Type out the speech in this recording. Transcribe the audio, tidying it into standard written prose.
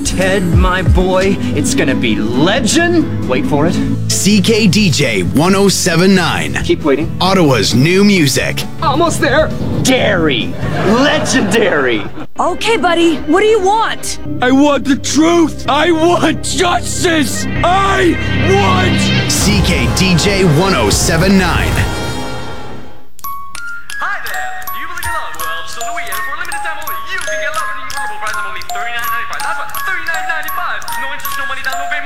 Ted, my boy, it's gonna be legend. Wait for it. CKDJ 1079. Keep waiting. Ottawa's new music. Almost there. Dairy. Legendary. Okay, buddy, what do you want? I want the truth! I want justice! I want... CKDJ 1079. Hi there! Do you believe in love? Well, so do we, and for a limited time only, you can get love at the incredible price of only $39.